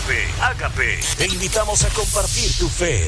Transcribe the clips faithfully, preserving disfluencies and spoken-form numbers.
Ágape, Ágape. Te invitamos a compartir tu fe.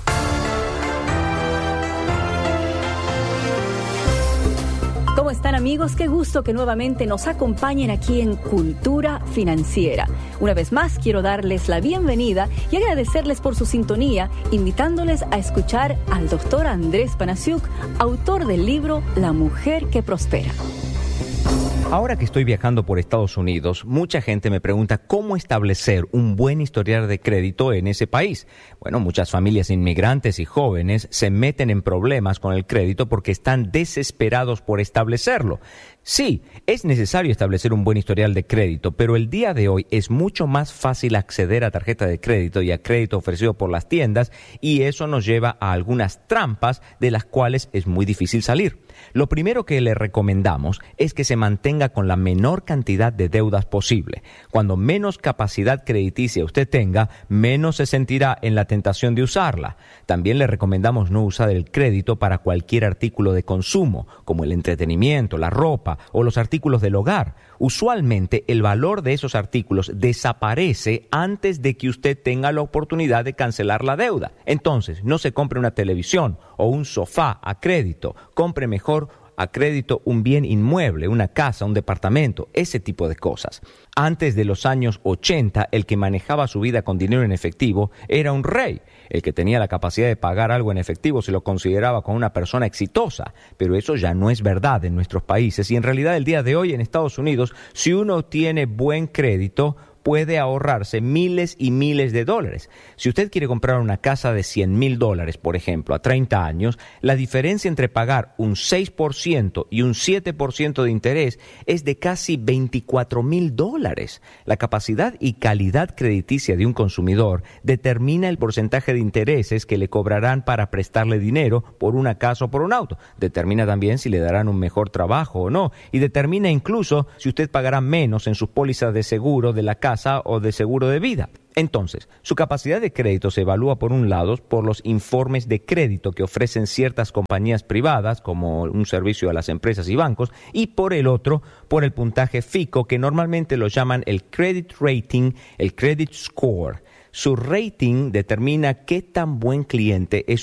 ¿Cómo están, amigos? Qué gusto que nuevamente nos acompañen aquí en Cultura Financiera. Una vez más quiero darles la bienvenida y agradecerles por su sintonía, invitándoles a escuchar al doctor Andrés Panasiuk, autor del libro La Mujer que Prospera. Ahora que estoy viajando por Estados Unidos, mucha gente me pregunta cómo establecer un buen historial de crédito en ese país. Bueno, muchas familias inmigrantes y jóvenes se meten en problemas con el crédito porque están desesperados por establecerlo. Sí, es necesario establecer un buen historial de crédito, pero el día de hoy es mucho más fácil acceder a tarjeta de crédito y a crédito ofrecido por las tiendas, y eso nos lleva a algunas trampas de las cuales es muy difícil salir. Lo primero que le recomendamos es que se mantenga con la menor cantidad de deudas posible. Cuando menos capacidad crediticia usted tenga, menos se sentirá en la tentación de usarla. También le recomendamos no usar el crédito para cualquier artículo de consumo, como el entretenimiento, la ropa o los artículos del hogar. Usualmente el valor de esos artículos desaparece antes de que usted tenga la oportunidad de cancelar la deuda. Entonces, no se compre una televisión o un sofá a crédito. Compre mejor a crédito un bien inmueble, una casa, un departamento, ese tipo de cosas. Antes de los años ochenta, el que manejaba su vida con dinero en efectivo era un rey. El que tenía la capacidad de pagar algo en efectivo se lo consideraba como una persona exitosa, pero eso ya no es verdad en nuestros países, y en realidad el día de hoy en Estados Unidos, si uno tiene buen crédito, puede ahorrarse miles y miles de dólares. Si usted quiere comprar una casa de cien mil dólares, por ejemplo, a treinta años, la diferencia entre pagar un seis por ciento y un siete por ciento de interés es de casi veinticuatro mil dólares. La capacidad y calidad crediticia de un consumidor determina el porcentaje de intereses que le cobrarán para prestarle dinero por una casa o por un auto. Determina también si le darán un mejor trabajo o no, y determina incluso si usted pagará menos en sus pólizas de seguro de la casa o de seguro de vida. Entonces, su capacidad de crédito se evalúa por un lado por los informes de crédito que ofrecen ciertas compañías privadas, como un servicio a las empresas y bancos, y por el otro, por el puntaje FICO, que normalmente lo llaman el credit rating, el credit score. Su rating determina qué tan buen cliente es